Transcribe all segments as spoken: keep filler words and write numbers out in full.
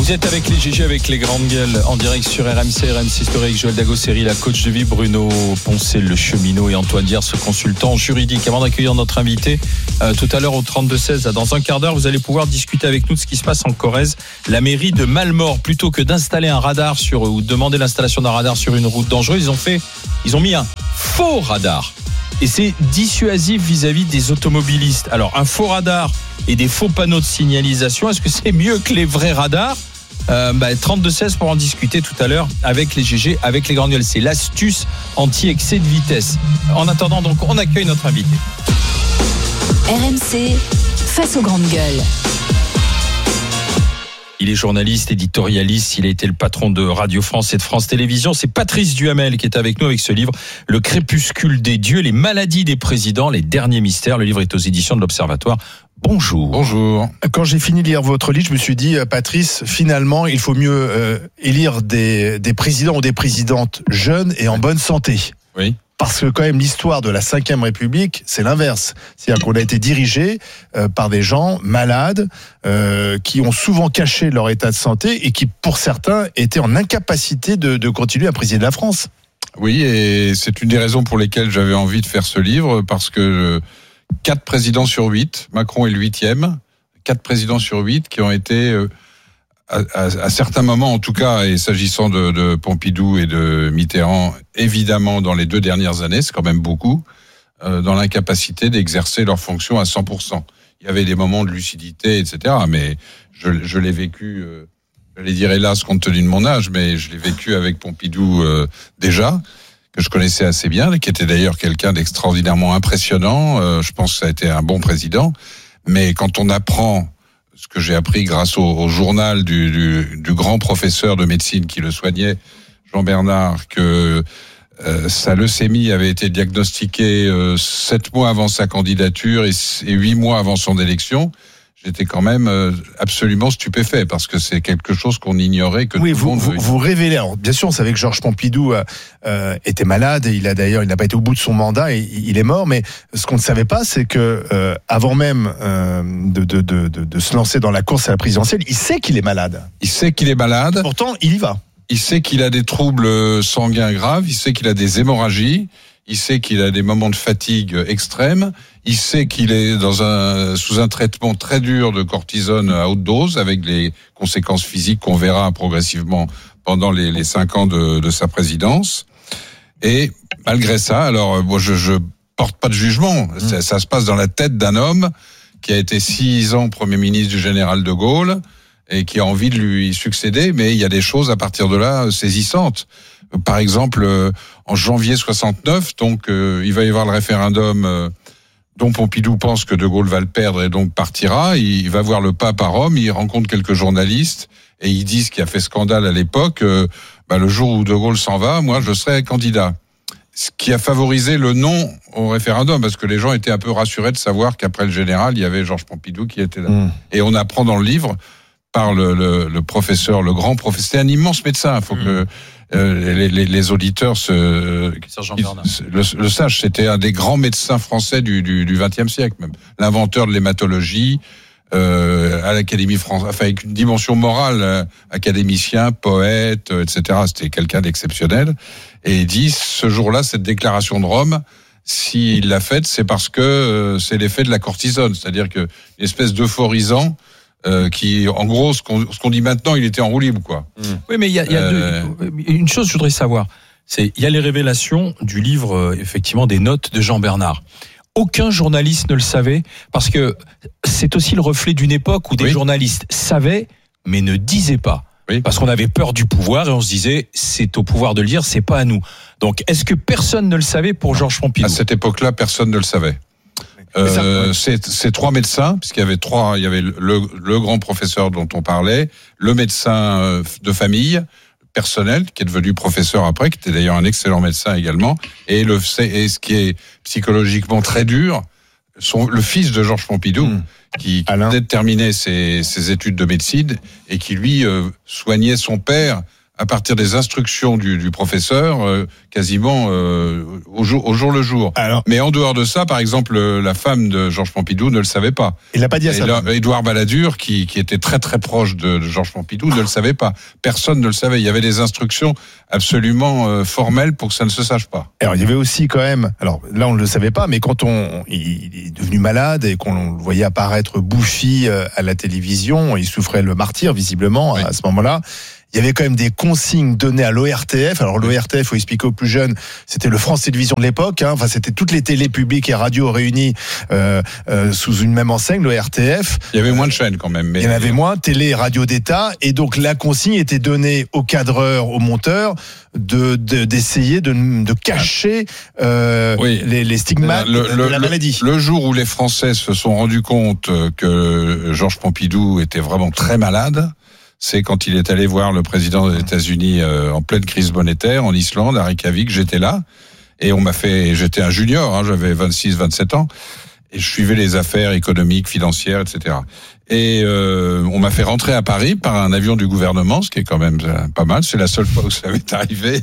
Vous êtes avec les G G, avec les grandes gueules, en direct sur R M C, R M C Story, avec Joël Dagosseri, la coach de vie, Bruno Poncel, le cheminot, et Antoine Diers, ce consultant juridique. Avant d'accueillir notre invité, euh, tout à l'heure au trente-deux seize, dans un quart d'heure, vous allez pouvoir discuter avec nous de ce qui se passe en Corrèze. La mairie de Malmort, plutôt que d'installer un radar sur, ou demander l'installation d'un radar sur une route dangereuse, ils ont fait, ils ont mis un faux radar. Et c'est dissuasif vis-à-vis des automobilistes. Alors, un faux radar et des faux panneaux de signalisation, est-ce que c'est mieux que les vrais radars ? euh, bah, trente-deux seize pour en discuter tout à l'heure avec les G G, avec les grandes gueules. C'est l'astuce anti-excès de vitesse. En attendant, donc, on accueille notre invité. R M C, face aux grandes gueules. Il est journaliste, éditorialiste, il a été le patron de Radio France et de France Télévisions. C'est Patrice Duhamel qui est avec nous avec ce livre, Le crépuscule des dieux, les maladies des présidents, les derniers mystères. Le livre est aux éditions de l'Observatoire. Bonjour. Bonjour. Quand j'ai fini de lire votre livre, je me suis dit, Patrice, finalement, il faut mieux euh, élire des, des présidents ou des présidentes jeunes et en bonne santé. Oui. Parce que quand même l'histoire de la cinquième République, c'est l'inverse. C'est-à-dire qu'on a été dirigé euh, par des gens malades euh, qui ont souvent caché leur état de santé et qui, pour certains, étaient en incapacité de, de continuer à présider la France. Oui, et c'est une des raisons pour lesquelles j'avais envie de faire ce livre, parce que quatre présidents sur huit, Macron est le huitième, quatre présidents sur huit qui ont été... Euh, À, à, à certains moments, en tout cas, et s'agissant de, de Pompidou et de Mitterrand, évidemment, dans les deux dernières années, c'est quand même beaucoup, euh, dans l'incapacité d'exercer leurs fonctions à cent pour cent. Il y avait des moments de lucidité, et cetera, mais je, je l'ai vécu, euh, j'allais dire hélas, compte tenu de mon âge, mais je l'ai vécu avec Pompidou euh, déjà, que je connaissais assez bien, qui était d'ailleurs quelqu'un d'extraordinairement impressionnant. Euh, je pense que ça a été un bon président, mais quand on apprend ce que j'ai appris grâce au, au journal du, du, du grand professeur de médecine qui le soignait, Jean Bernard, que euh, sa leucémie avait été diagnostiquée euh, sept mois avant sa candidature et, et huit mois avant son élection, j'étais quand même euh, absolument stupéfait, parce que c'est quelque chose qu'on ignorait, que oui, tout vous, le monde vous, veut. vous révélez. Alors, bien sûr, on savait que Georges Pompidou euh, euh, était malade. Il a d'ailleurs, il n'a pas été au bout de son mandat et il est mort. Mais ce qu'on ne savait pas, c'est que euh, avant même euh, de, de, de, de, de se lancer dans la course à la présidentielle, il sait qu'il est malade. Il sait qu'il est malade. Pourtant, il y va. Il sait qu'il a des troubles sanguins graves. Il sait qu'il a des hémorragies. Il sait qu'il a des moments de fatigue extrêmes. Il sait qu'il est dans un, sous un traitement très dur de cortisone à haute dose, avec les conséquences physiques qu'on verra progressivement pendant les, les cinq ans de, de sa présidence. Et malgré ça, alors moi je, je porte pas de jugement. Mmh. Ça, ça se passe dans la tête d'un homme qui a été six ans Premier ministre du général de Gaulle et qui a envie de lui succéder. Mais il y a des choses à partir de là saisissantes. Par exemple, en janvier soixante-neuf, donc euh, il va y avoir le référendum euh, dont Pompidou pense que De Gaulle va le perdre et donc partira. Il, il va voir le pape à Rome, il rencontre quelques journalistes et ils disent, ce qui a fait scandale à l'époque, euh, bah, le jour où De Gaulle s'en va, moi je serai candidat. Ce qui a favorisé le non au référendum, parce que les gens étaient un peu rassurés de savoir qu'après le général, il y avait Georges Pompidou qui était là. Mmh. Et on apprend dans le livre, par le, le, le professeur, le grand professeur, c'est un immense médecin, il faut mmh. que Euh, les, les, les auditeurs se, le, le sachent. C'était un des grands médecins français du, du, du vingtième siècle, même l'inventeur de l'hématologie euh, à l'Académie française, enfin avec une dimension morale, euh, académicien, poète, euh, et cetera. C'était quelqu'un d'exceptionnel. Et il dit, ce jour-là, cette déclaration de Rome, s'il l'a faite, c'est parce que euh, c'est l'effet de la cortisone, c'est-à-dire que une espèce d'euphorisant. Euh, qui, en gros, ce qu'on, ce qu'on dit maintenant, il était en roue libre, quoi. Mmh. Oui, mais il y a, y a euh... deux, une chose que je voudrais savoir, c'est il y a les révélations du livre, euh, effectivement, des notes de Jean Bernard. Aucun journaliste ne le savait, parce que c'est aussi le reflet d'une époque où des oui. journalistes savaient, mais ne disaient pas. Oui. Parce qu'on avait peur du pouvoir et on se disait, c'est au pouvoir de le dire, c'est pas à nous. Donc, est-ce que personne ne le savait pour Georges Pompidou ? À cette époque-là, personne ne le savait. Euh, c'est, c'est trois médecins, puisqu'il y avait trois, il y avait le, le grand professeur dont on parlait, le médecin de famille, personnel, qui est devenu professeur après, qui était d'ailleurs un excellent médecin également, et le, et ce qui est psychologiquement très dur, son, le fils de Georges Pompidou, mmh. qui, qui venait de terminer ses, ses études de médecine, et qui lui, euh, soignait son père, à partir des instructions du, du professeur, euh, quasiment euh, au, jour, au jour le jour. Alors, mais en dehors de ça, par exemple, la femme de Georges Pompidou ne le savait pas. Il n'a pas dit à ça. Édouard Balladur, qui, qui était très très proche de, de Georges Pompidou, ne le savait pas. Personne ne le savait. Il y avait des instructions absolument euh, formelles pour que ça ne se sache pas. Alors il y avait aussi quand même, alors là on ne le savait pas, mais quand on il est devenu malade et qu'on le voyait apparaître bouffi à la télévision, il souffrait le martyre visiblement oui. à ce moment-là. Il y avait quand même des consignes données à l'O R T F. Alors l'O R T F, faut expliquer aux plus jeunes, c'était le France Télévisions de l'époque. Hein. Enfin, c'était toutes les télés publiques et radios réunies euh, euh, sous une même enseigne, l'O R T F. Il y avait moins de chaînes quand même. Mais... Il y en avait moins, télé et radio d'État. Et donc la consigne était donnée aux cadreurs, aux monteurs, de, de d'essayer de, de cacher euh, oui. les, les stigmates le, de, le, de la maladie. Le, le jour où les Français se sont rendus compte que Georges Pompidou était vraiment très malade, c'est quand il est allé voir le président des États-Unis euh, en pleine crise monétaire en Islande, à Reykjavik. J'étais là et on m'a fait, j'étais un junior, hein, j'avais vingt-six, vingt-sept ans et je suivais les affaires économiques, financières, et cetera. Et euh, on m'a fait rentrer à Paris par un avion du gouvernement, ce qui est quand même pas mal. C'est la seule fois où ça m'est arrivé.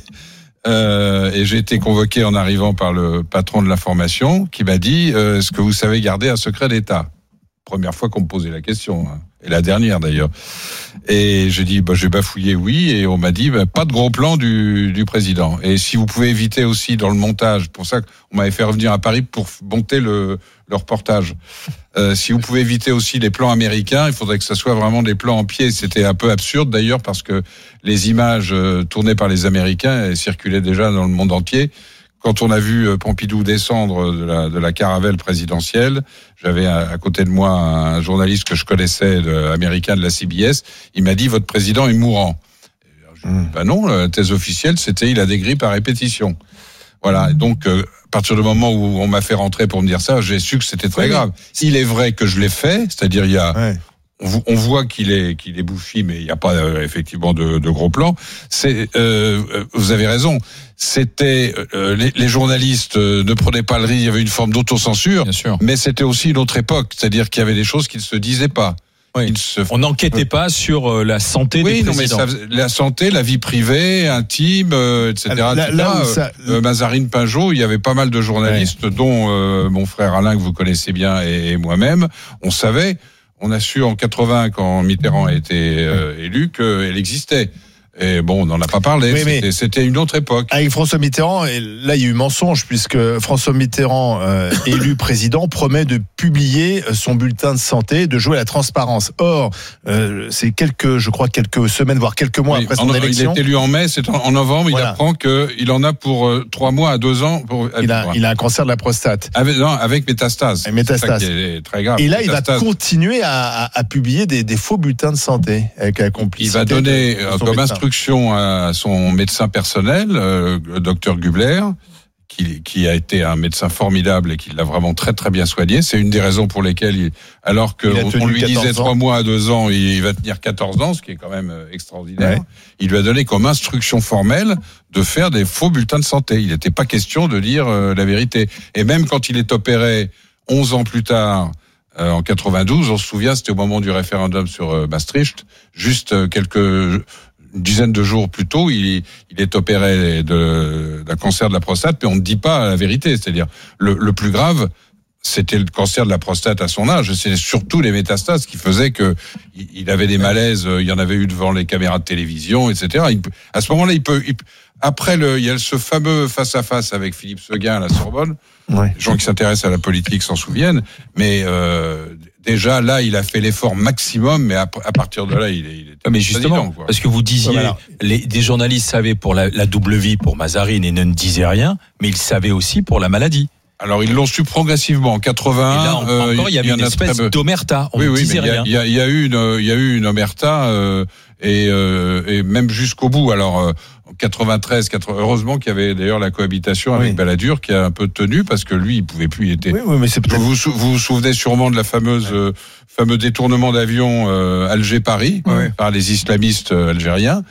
Euh, et j'ai été convoqué en arrivant par le patron de l'information qui m'a dit euh, est-ce que vous savez garder un secret d'État ? Première fois qu'on me posait la question, hein. Et la dernière d'ailleurs. Et j'ai dit, bah, j'ai bafouillé oui, et on m'a dit, bah, pas de gros plan du, du président. Et si vous pouvez éviter aussi dans le montage, pour ça qu'on m'avait fait revenir à Paris pour monter le, le reportage. Euh, si vous pouvez éviter aussi les plans américains, il faudrait que ça soit vraiment des plans en pied. C'était un peu absurde d'ailleurs parce que les images euh, tournées par les Américains elles circulaient déjà dans le monde entier. Quand on a vu Pompidou descendre de la, de la caravelle présidentielle, j'avais à, à côté de moi un journaliste que je connaissais, de, américain de la C B S. Il m'a dit, votre président est mourant. Je dis, ben non, la thèse officielle, c'était il a des grippes à répétition. Voilà. Donc, euh, à partir du moment où on m'a fait rentrer pour me dire ça, j'ai su que c'était très oui, grave. Il est vrai que je l'ai fait, c'est-à-dire il y a... Ouais. On voit qu'il est qu'il est bouffi, mais il n'y a pas euh, effectivement de, de gros plans. C'est, euh, vous avez raison. C'était euh, les, les journalistes euh, ne prenaient pas le risque. Il y avait une forme d'autocensure, bien sûr. Mais c'était aussi une autre époque, c'est-à-dire qu'il y avait des choses qui ne se disaient pas. Oui. Se... On n'enquêtait pas sur euh, la santé oui, des présidents. Oui, mais ça, la santé, la vie privée, intime, euh, et cetera. Là, et cetera. Là où ça... euh, Mazarine Pinjot, il y avait pas mal de journalistes, ouais. dont euh, mon frère Alain que vous connaissez bien et, et moi-même. On savait. On a su en quatre-vingts, quand Mitterrand a été euh, élu, qu'elle existait. Et bon, on n'en a pas parlé, oui, c'était, c'était une autre époque. Avec François Mitterrand, et là il y a eu mensonge, puisque François Mitterrand, euh, élu président, promet de publier son bulletin de santé, de jouer à la transparence. Or, euh, c'est quelques, je crois, quelques semaines, voire quelques mois oui, après son en, élection. Il est élu en mai, c'est en, en novembre, voilà. Il apprend qu'il en a pour euh, trois mois à deux ans. Pour, il, a, il a un cancer de la prostate. Avec, non, avec métastase. Avec métastase. C'est ça qui est très grave. Et là, métastase. Il va continuer à, à, à publier des, des faux bulletins de santé avec la complicité. Il va donner de, de comme médecin. instruction à son médecin personnel, euh, le docteur Gubler, qui, qui a été un médecin formidable et qui l'a vraiment très très bien soigné. C'est une des raisons pour lesquelles, il, alors que on, on lui disait trois mois à deux ans, il va tenir quatorze ans, ce qui est quand même extraordinaire. Ouais. Il lui a donné comme instruction formelle de faire des faux bulletins de santé. Il n'était pas question de dire euh, la vérité. Et même quand il est opéré onze ans plus tard, Euh, en quatre-vingt-douze, on se souvient, c'était au moment du référendum sur euh, Maastricht, juste euh, quelques une dizaine de jours plus tôt, il, il est opéré de, d'un cancer de la prostate, mais on ne dit pas la vérité, c'est-à-dire le, le plus grave, c'était le cancer de la prostate à son âge, c'est surtout les métastases qui faisaient que il avait des malaises, il y en avait eu devant les caméras de télévision, et cetera. Il, à ce moment-là, il peut, il, après le, il y a ce fameux face-à-face avec Philippe Seguin à la Sorbonne. Ouais. Les gens qui s'intéressent à la politique s'en souviennent, mais euh, déjà là, il a fait l'effort maximum, mais à, à partir de là, il est. Il est mais justement, quoi. Parce que vous disiez, voilà. les, des journalistes savaient pour la, la double vie pour Mazarine et ne disaient rien, mais ils savaient aussi pour la maladie. Alors ils l'ont su progressivement en quatre-vingt. Et là, encore, euh, il y avait il y une espèce très... d'omerta. On oui, ne oui, disait mais rien. Il y a, il y a eu une, il y a eu une omerta euh, et, euh, et même jusqu'au bout. Alors euh, en quatre-vingt-treize, quatre-vingts, heureusement qu'il y avait d'ailleurs la cohabitation avec oui. Balladur qui a un peu tenu parce que lui, il pouvait plus. Il était. Oui, oui, mais c'est peut-être... Vous, vous vous souvenez sûrement de la fameuse ouais. euh, fameux détournement d'avion euh, Alger-Paris ouais. par les islamistes euh, algériens.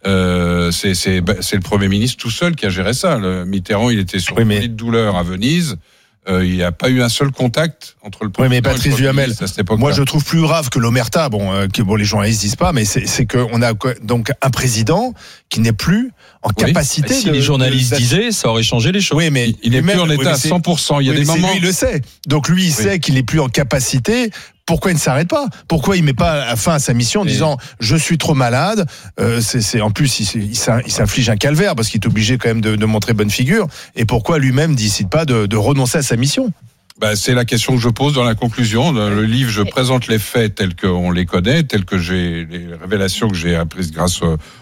Euh, c'est, c'est, c'est le Premier ministre tout seul qui a géré ça. Le Mitterrand, il était sur oui, mais... une petite douleur à Venise. Euh, il n'y a pas eu un seul contact entre le président oui, mais Patrice et le Duhamel, à cette époque-là. Moi je trouve plus grave que l'omerta, bon, euh, que bon, les journalistes disent pas, mais c'est, c'est qu'on a donc un président qui n'est plus en oui. capacité. Si de, les journalistes de, disaient, ça aurait changé les choses. Oui, mais il, il n'est plus en état oui, à cent pour cent. Il y a oui, des moments. Lui, il le sait. Donc lui, il oui. sait qu'il n'est plus en capacité. Pourquoi il ne s'arrête pas ? Pourquoi il met pas fin à sa mission en et... disant je suis trop malade ? euh, c'est, c'est en plus il, il s'inflige un calvaire parce qu'il est obligé quand même de, de montrer bonne figure. Et pourquoi lui-même décide pas de, de renoncer à sa mission ? Bah, c'est la question que je pose dans la conclusion. Dans le livre, je présente les faits tels qu'on les connaît, tels que j'ai les révélations que j'ai apprises grâce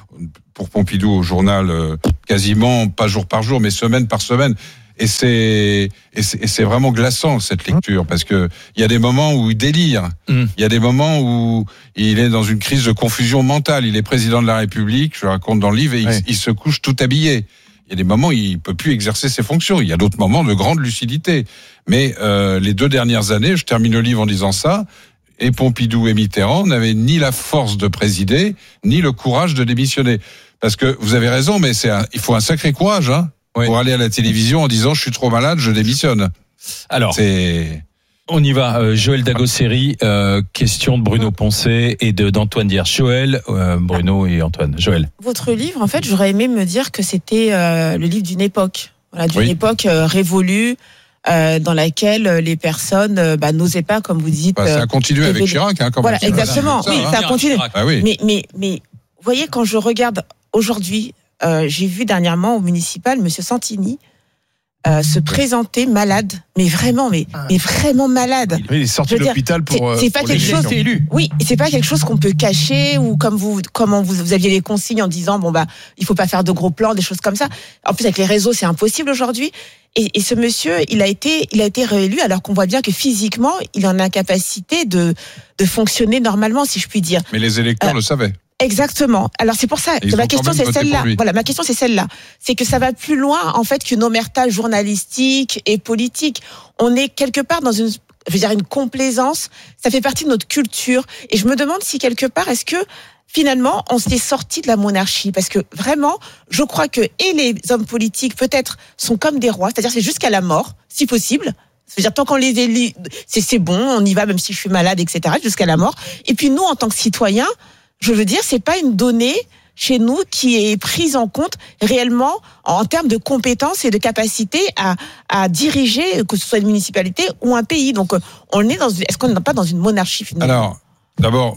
pour Pompidou au journal, quasiment pas jour par jour, mais semaine par semaine. Et c'est, et c'est, et c'est vraiment glaçant cette lecture parce que il y a des moments où il délire, il y a des moments où il est dans une crise de confusion mentale. Il est président de la République, je le raconte dans le livre, et il, ouais. il se couche tout habillé. Il y a des moments où il peut plus exercer ses fonctions. Il y a d'autres moments de grande lucidité. Mais euh, les deux dernières années, je termine le livre en disant ça, et Pompidou et Mitterrand n'avaient ni la force de présider, ni le courage de démissionner. Parce que vous avez raison, mais c'est un, il faut un sacré courage hein, oui. pour aller à la télévision en disant je suis trop malade, je démissionne. Alors, c'est... on y va. Euh, Joël Dagosseri, euh, question de Bruno Poncet et de, d'Antoine Diers. Joël, euh, Bruno et Antoine. Joël. Votre livre, en fait, j'aurais aimé me dire que c'était euh, le livre d'une époque. Voilà, d'une oui. époque euh, révolue. Euh, dans laquelle les personnes euh, bah, n'osaient pas, comme vous dites. Bah, ça a continué euh, avec Chirac, hein, quand voilà, même. exactement. Ça, oui, hein. ça a continué. Ah, oui. Mais, mais, mais, vous voyez, quand je regarde aujourd'hui, euh, j'ai vu dernièrement au municipal Monsieur Santini euh, se présenter malade, mais vraiment, mais, mais vraiment malade. Oui, il est sorti de l'hôpital pour. C'est, c'est pas pour quelque chose. Élu. Oui, c'est pas quelque chose qu'on peut cacher ou comme vous, comment vous, vous aviez les consignes en disant bon bah il faut pas faire de gros plans, des choses comme ça. En plus avec les réseaux, c'est impossible aujourd'hui. Et, et ce monsieur, il a été, il a été réélu alors qu'on voit bien que physiquement, il en a capacité de de fonctionner normalement, si je puis dire. Mais les électeurs euh, le savaient. Exactement. Alors c'est pour ça que ma question c'est celle-là. Voilà, ma question c'est celle-là. C'est que ça va plus loin en fait qu'une omerta journalistique et politique. On est quelque part dans une, je veux dire une complaisance. Ça fait partie de notre culture. Et je me demande si quelque part est-ce que finalement on s'est sorti de la monarchie parce que vraiment, je crois que et les hommes politiques peut-être sont comme des rois, c'est-à-dire c'est jusqu'à la mort, si possible. C'est-à-dire tant qu'on les élit, c'est c'est bon, on y va même si je suis malade, et cetera jusqu'à la mort. Et puis nous en tant que citoyens. Je veux dire, c'est pas une donnée chez nous qui est prise en compte réellement en termes de compétences et de capacité à, à diriger, que ce soit une municipalité ou un pays. Donc, on est dans une, est-ce qu'on n'est pas dans une monarchie finalement ? Alors, d'abord,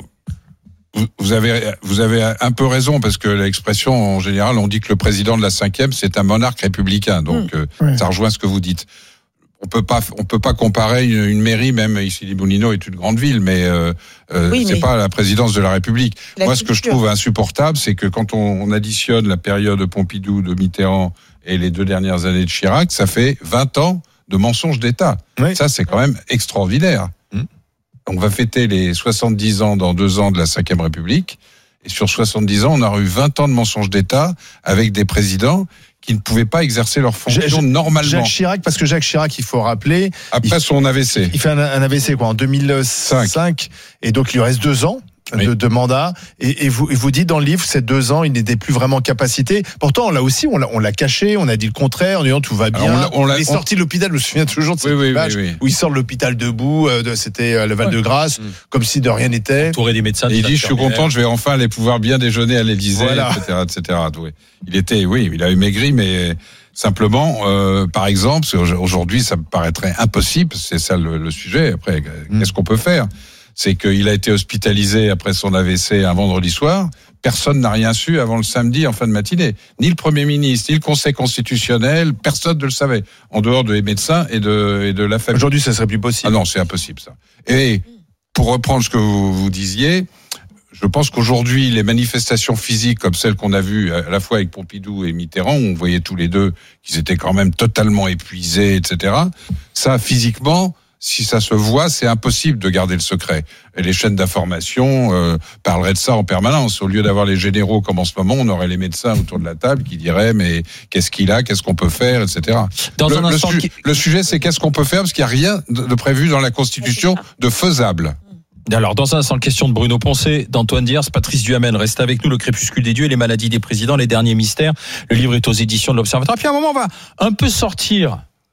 vous avez, vous avez un peu raison parce que l'expression, en général, on dit que le président de la cinquième, c'est un monarque républicain. Donc, mmh. euh, ça rejoint ce que vous dites. On peut pas, on peut pas comparer une, une mairie, même ici les Moulineaux est une grande ville, mais euh, euh, oui, c'est mais pas la présidence de la République. La Moi, culture. Ce que je trouve insupportable, c'est que quand on, on additionne la période de Pompidou, de Mitterrand et les deux dernières années de Chirac, ça fait vingt ans de mensonges d'État. Oui. Ça, c'est quand même extraordinaire. Mmh. On va fêter les soixante-dix ans dans deux ans de la cinquième République, et sur soixante-dix ans, on a eu vingt ans de mensonges d'État avec des présidents qui ne pouvaient pas exercer leurs fonctions Jacques, normalement. Jacques Chirac, parce que Jacques Chirac, il faut rappeler... Après il, son A V C. Il fait un, un A V C quoi, en deux mille cinq. Cinq, et donc il lui reste deux ans oui. de, de mandat. Et, et, vous, et vous dites dans le livre, ces deux ans, il n'était plus vraiment en capacité. Pourtant, là aussi, on l'a, on l'a caché, on a dit le contraire, en disant tout va bien. Alors, on l'a, on l'a, il est sorti de l'hôpital, je me souviens toujours de cette oui, image, oui, oui, oui. où il sort de l'hôpital debout, euh, c'était euh, le Val-de-Grâce, ouais. comme si de rien n'était. Entouré des médecins. Et il dit, je suis content, je vais enfin aller pouvoir bien déjeuner à l'Élysée, voilà. et cetera, et cetera. Oui. Il était, oui, il a maigri, mais... Simplement, euh, par exemple, aujourd'hui, ça me paraîtrait impossible, c'est ça le, le sujet. Après, mmh. qu'est-ce qu'on peut faire ? C'est qu'il a été hospitalisé après son A V C un vendredi soir. Personne n'a rien su avant le samedi en fin de matinée. Ni le Premier ministre, ni le Conseil constitutionnel, personne ne le savait. En dehors des médecins et de, et de la famille. Aujourd'hui, ça serait plus possible. Ah non, c'est impossible, ça. Et pour reprendre ce que vous, vous disiez... Je pense qu'aujourd'hui, les manifestations physiques comme celles qu'on a vues à la fois avec Pompidou et Mitterrand, où on voyait tous les deux qu'ils étaient quand même totalement épuisés, et cetera. Ça, physiquement, si ça se voit, c'est impossible de garder le secret. Et les chaînes d'information euh, parleraient de ça en permanence. Au lieu d'avoir les généraux comme en ce moment, on aurait les médecins autour de la table qui diraient mais qu'est-ce qu'il a, qu'est-ce qu'on peut faire, et cetera. Dans le, un instant le, su- qui... le sujet, c'est qu'est-ce qu'on peut faire, parce qu'il n'y a rien de prévu dans la Constitution de faisable. Alors, dans un instant, question de Bruno Poncet, d'Antoine Diers, Patrice Duhamel. Reste avec nous, le crépuscule des dieux et les maladies des présidents, les derniers mystères. Le livre est aux éditions de l'Observatoire. Puis à un moment, on va un peu sortir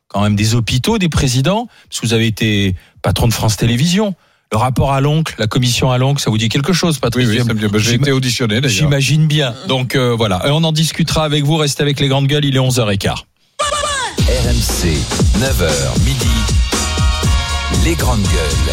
quand même des hôpitaux, des présidents, parce que vous avez été patron de France Télévisions. Le rapport à l'oncle, la commission à l'oncle, ça vous dit quelque chose, Patrice? Oui, oui, ça me dit, bah, j'ai été auditionné d'ailleurs. J'imagine bien. Donc euh, voilà, et on en discutera avec vous. Restez avec les grandes gueules, il est onze heures quinze. R M C, neuf heures midi, les grandes gueules.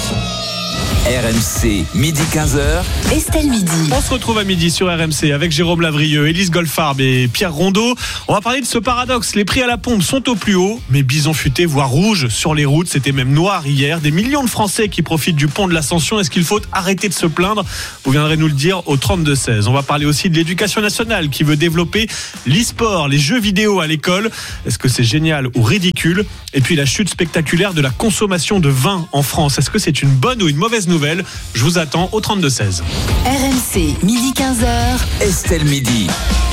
R M C, midi quinze heures. Estelle Midi. On se retrouve à midi sur R M C avec Jérôme Lavrieux, Élise Goldfarb et Pierre Rondeau. On va parler de ce paradoxe. Les prix à la pompe sont au plus haut, mais bison futé, voire rouge sur les routes. C'était même noir hier. Des millions de Français qui profitent du pont de l'Ascension. Est-ce qu'il faut arrêter de se plaindre? Vous viendrez nous le dire au trente-deux seize. On va parler aussi de l'éducation nationale qui veut développer l'e-sport, les jeux vidéo à l'école. Est-ce que c'est génial ou ridicule? Et puis la chute spectaculaire de la consommation de vin en France. Est-ce que c'est une bonne ou une mauvaise nouvelle? Je vous attends au trente-deux seize. R M C, midi quinze heures. Estelle Midi.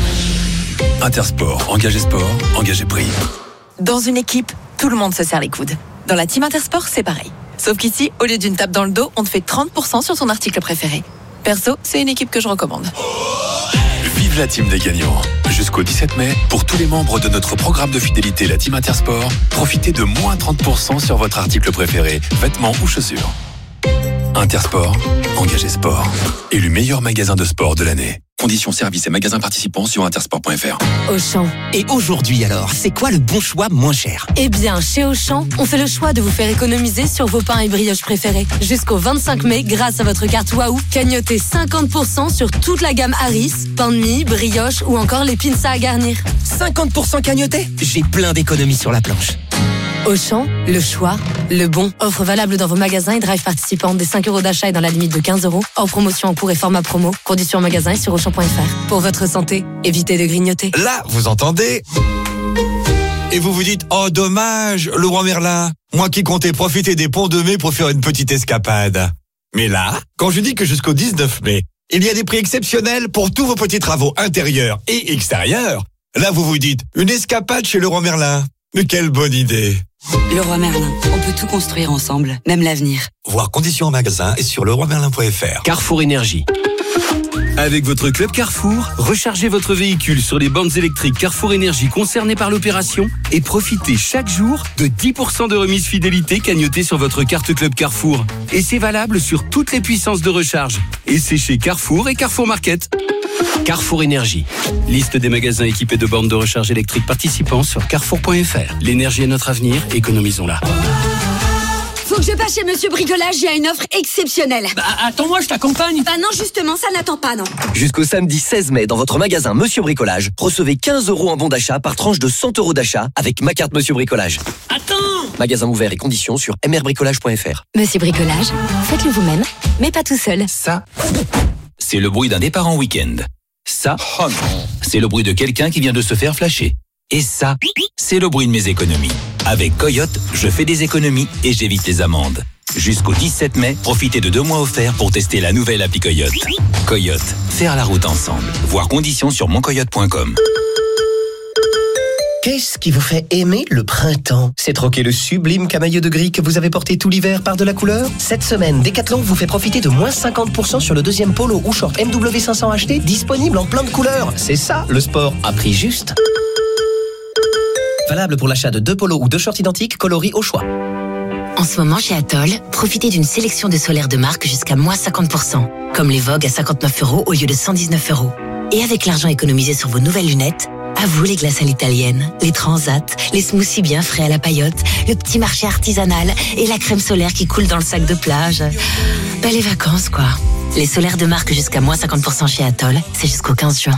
Intersport, engagé sport, engagé prix. Dans une équipe, tout le monde se serre les coudes. Dans la team Intersport, c'est pareil. Sauf qu'ici, au lieu d'une tape dans le dos, on te fait trente pour cent sur ton article préféré. Perso, c'est une équipe que je recommande. Vive la team des gagnants. Jusqu'au dix-sept mai, pour tous les membres de notre programme de fidélité, la team Intersport, profitez de moins trente pour cent sur votre article préféré, vêtements ou chaussures. Intersport, engagé sport. Élu meilleur magasin de sport de l'année. Conditions, services et magasins participants sur intersport point f r. Auchan. Et aujourd'hui alors, c'est quoi le bon choix moins cher? Eh bien, chez Auchan, on fait le choix de vous faire économiser sur vos pains et brioches préférés. Jusqu'au vingt-cinq mai, grâce à votre carte Waouh, cagnotez cinquante pour cent sur toute la gamme Harris, pain de mie, brioche ou encore les pinces à garnir. cinquante pour cent cagnoté? J'ai plein d'économies sur la planche. Auchan, le choix, le bon. Offre valable dans vos magasins et drive participants des cinq euros d'achat et dans la limite de quinze euros. Hors promotion en cours et format promo. Conditions en magasin et sur auchan point f r. Pour votre santé, évitez de grignoter. Là, vous entendez? Et vous vous dites, oh dommage, Laurent Merlin. Moi qui comptais profiter des ponts de mai pour faire une petite escapade. Mais là, quand je dis que jusqu'au dix-neuf mai, il y a des prix exceptionnels pour tous vos petits travaux intérieurs et extérieurs, là vous vous dites, une escapade chez Laurent Merlin. Mais quelle bonne idée! Leroy Merlin, on peut tout construire ensemble, même l'avenir. Voir conditions en magasin et sur leroy merlin point f r. Carrefour Énergie. Avec votre club Carrefour, rechargez votre véhicule sur les bornes électriques Carrefour Énergie concernées par l'opération et profitez chaque jour de dix pour cent de remise fidélité cagnotée sur votre carte club Carrefour. Et c'est valable sur toutes les puissances de recharge. Et c'est chez Carrefour et Carrefour Market. Carrefour Énergie. Liste des magasins équipés de bornes de recharge électrique participants sur carrefour point f r. L'énergie est notre avenir, économisons-la. Faut que je passe chez Monsieur Bricolage, il y a une offre exceptionnelle. Bah attends-moi, je t'accompagne. Bah non, justement, ça n'attend pas, non. Jusqu'au samedi seize mai, dans votre magasin Monsieur Bricolage, recevez quinze euros en bon d'achat par tranche de cent euros d'achat avec ma carte Monsieur Bricolage. Attends! Magasin ouvert et conditions sur m r bricolage point f r. Monsieur Bricolage, faites-le vous-même, mais pas tout seul. Ça, c'est le bruit d'un départ en week-end. Ça, oh non, c'est le bruit de quelqu'un qui vient de se faire flasher. Et ça, c'est le bruit de mes économies. Avec Coyote, je fais des économies et j'évite les amendes. Jusqu'au dix-sept mai, profitez de deux mois offerts pour tester la nouvelle appli Coyote. Coyote, faire la route ensemble. Voir conditions sur mon coyote point com. Qu'est-ce qui vous fait aimer le printemps? C'est troquer le sublime camailleux de gris que vous avez porté tout l'hiver par de la couleur? Cette semaine, Decathlon vous fait profiter de moins cinquante pour cent sur le deuxième polo ou short M W cinq cents H D disponible en plein de couleurs. C'est ça, le sport à prix juste. Valable pour l'achat de deux polos ou deux shorts identiques coloris au choix. En ce moment, chez Atoll, profitez d'une sélection de solaires de marque jusqu'à moins cinquante pour cent. Comme les Vogue à cinquante-neuf euros au lieu de cent dix-neuf euros. Et avec l'argent économisé sur vos nouvelles lunettes, à vous les glaces à l'italienne, les transats, les smoothies bien frais à la paillote, le petit marché artisanal et la crème solaire qui coule dans le sac de plage. Ben les vacances quoi. Les solaires de marque jusqu'à moins cinquante pour cent chez Atoll, c'est jusqu'au quinze juin.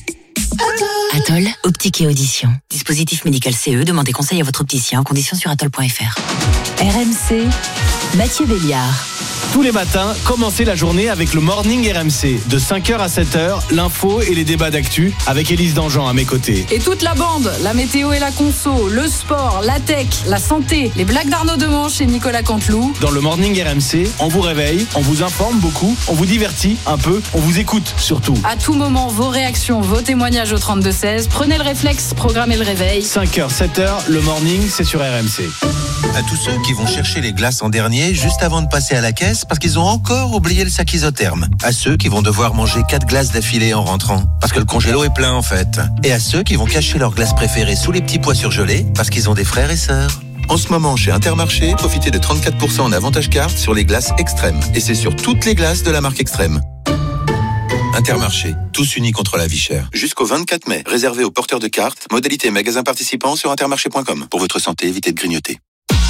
Atoll, optique et audition. Dispositif médical C E, demandez conseil à votre opticien en conditions sur atoll point f r. R M C, Mathieu Béliard. Tous les matins, commencez la journée avec le Morning R M C. De cinq heures à sept heures, l'info et les débats d'actu avec Élise Dangean à mes côtés. Et toute la bande, la météo et la conso, le sport, la tech, la santé, les blagues d'Arnaud Demanche et Nicolas Canteloup. Dans le Morning R M C, on vous réveille, on vous informe beaucoup, on vous divertit un peu, on vous écoute surtout. À tout moment, vos réactions, vos témoignages au trente-deux seize. Prenez le réflexe, programmez le réveil. cinq heures, sept heures, le Morning, c'est sur R M C. À tous ceux qui vont chercher les glaces en dernier, juste avant de passer à la caisse, glace parce qu'ils ont encore oublié le sac isotherme. À ceux qui vont devoir manger quatre glaces d'affilée en rentrant parce que le congélo est plein en fait. Et à ceux qui vont cacher leur glace préférée sous les petits pois surgelés parce qu'ils ont des frères et sœurs. En ce moment, chez Intermarché, profitez de trente-quatre pour cent en avantage carte sur les glaces extrêmes. Et c'est sur toutes les glaces de la marque Extrême. Intermarché, tous unis contre la vie chère. Jusqu'au vingt-quatre mai, réservé aux porteurs de cartes, modalité magasin participant sur intermarché point com. Pour votre santé, évitez de grignoter.